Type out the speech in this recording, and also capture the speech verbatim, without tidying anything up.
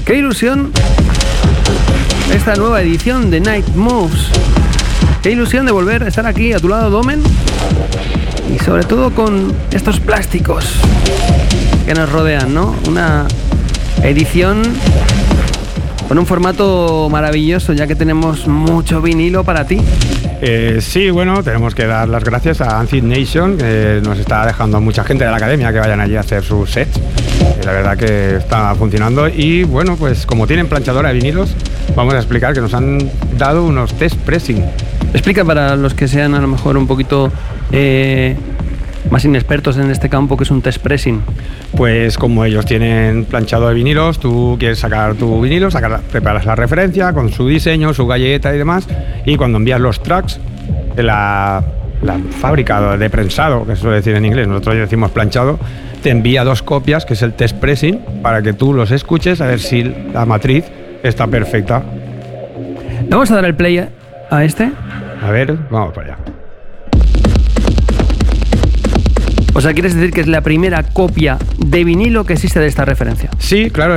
Qué ilusión esta nueva edición de Night Moves. Qué ilusión de volver a estar aquí a tu lado, Domen. Y sobre todo con estos plásticos que nos rodean, ¿no? Una edición con un formato maravilloso, ya que tenemos mucho vinilo para ti. Eh, sí, bueno, tenemos que dar las gracias a Acid Nation, que nos está dejando mucha gente de la academia que vayan allí a hacer sus sets. Eh, la verdad que está funcionando. Y bueno, pues como tienen planchadora de vinilos, vamos a explicar que nos han dado unos test pressing. Explica para los que sean a lo mejor un poquito eh, más inexpertos en este campo, que es un test pressing. Pues como ellos tienen planchado de vinilos, tú quieres sacar tu vinilo, sacar, preparas la referencia con su diseño, su galleta y demás, y cuando envías los tracks, la, la fábrica de prensado, que se suele decir en inglés, nosotros decimos planchado, te envía dos copias, que es el test pressing, para que tú los escuches a ver si la matriz está perfecta. Vamos a dar el play a este. A ver, vamos para allá. O sea, ¿quieres decir que es la primera copia de vinilo que existe de esta referencia? Sí, claro.